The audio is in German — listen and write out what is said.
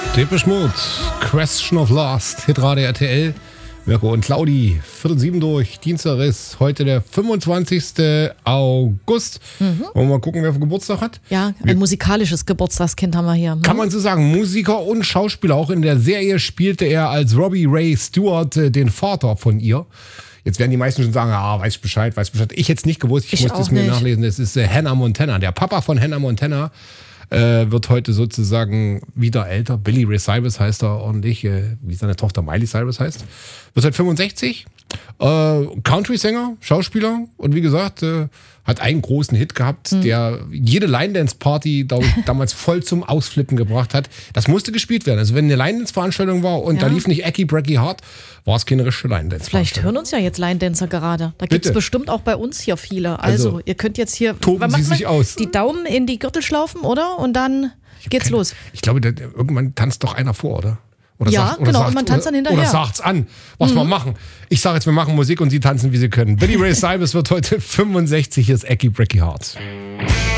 Depeche Mode, Question of Last, Hitradio RTL, Mirko und Claudi, 6:45 durch, Dienstag ist heute der 25. August. Wollen wir mal gucken, wer Geburtstag hat? Ja, ein musikalisches Geburtstagskind haben wir hier. Kann man so sagen, Musiker und Schauspieler. Auch in der Serie spielte er als Robbie Ray Stewart den Vater von ihr. Jetzt werden die meisten schon sagen, weiß ich Bescheid. Ich hätte es nicht gewusst, ich musste es mir nachlesen. Es ist Hannah Montana, der Papa von Hannah Montana. Wird heute sozusagen wieder älter. Billy Ray Cyrus heißt er ordentlich, wie seine Tochter Miley Cyrus heißt. Wird halt 65. Country-Sänger, Schauspieler und wie gesagt, hat einen großen Hit gehabt, der jede Line-Dance-Party damals voll zum Ausflippen gebracht hat. Das musste gespielt werden. Also wenn eine Line-Dance-Veranstaltung war und da lief nicht Ecky Brecky Hard, war es keine richtige Line-Dance-Veranstaltung. Vielleicht hören uns ja jetzt Line-Dancer gerade. Da gibt es bestimmt auch bei uns hier viele. Also ihr könnt jetzt hier toben Sie sich aus. Die Daumen in die Gürtelschlaufen, oder? Und dann geht's los. Ich glaube, irgendwann tanzt doch einer vor, oder? Oder ja, genau, und man tanzt dann hinterher. Oder sagt's an, was wir machen. Ich sage jetzt, wir machen Musik und sie tanzen, wie sie können. Billy Ray Cyrus wird heute 65, hier ist Ecky Brecky Hard.